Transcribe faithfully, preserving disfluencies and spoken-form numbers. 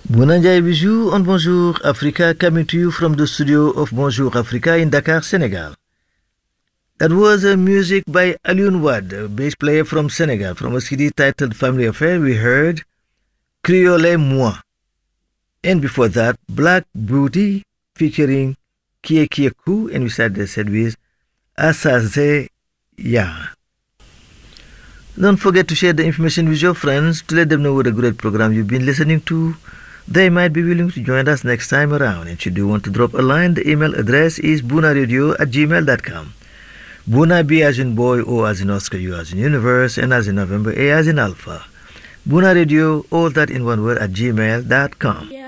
Bounanjay Bijou on Bonjour Africa, coming to you from the studio of Bonjour Africa in Dakar, Senegal. That was a music by Alioune Wade, a bass player from Senegal. From a C D titled Family Affair, we heard Criolé Moi. And before that, Black Beauty featuring Kie Kie Kou, and we started the set with Asaze Ya. Don't forget to share the information with your friends to let them know what a great program you've been listening to. They might be willing to join us next time around. And should you want to drop a line, the email address is bunaradio at gmail dot com. Buna, B as in boy, O as in Oscar, U as in universe, N as in November, A as in alpha. Buna Radio, all that in one word at gmail dot com.